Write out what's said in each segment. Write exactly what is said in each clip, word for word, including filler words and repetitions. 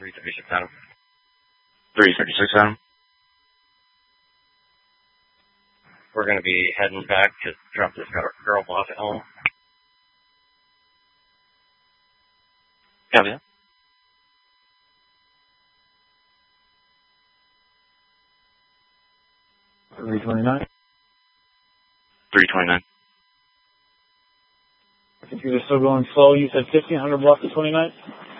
three thirty-six Adam. three thirty-six Adam. We're going to be heading back to drop this girl off at home. Copy that. three twenty-nine. three twenty-nine. I think you're still going slow. You said fifteen hundred block to twenty-ninth?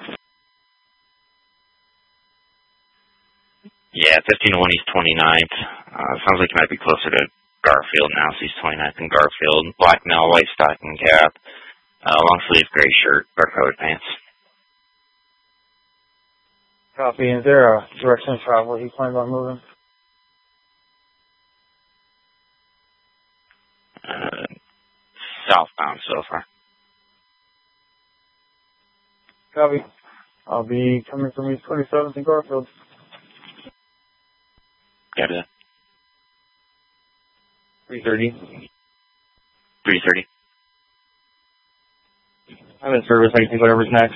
Yeah, fifteen oh one East twenty-ninth. Uh, sounds like you might be closer to Garfield now, so East twenty-ninth and Garfield. Black male, white stocking cap, uh, long sleeve gray shirt, dark colored pants. Copy. Is there a direction of travel he plans on moving? Uh, southbound so far. Copy. I'll be coming from East twenty-seventh in Garfield. Copy that. three thirty. three thirty. I'm in service. I can take whatever's next.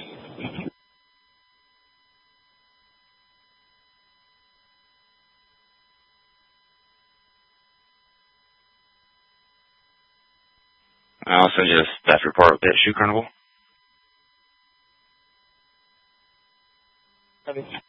I also just staff report with the Shoe Carnival. Copy.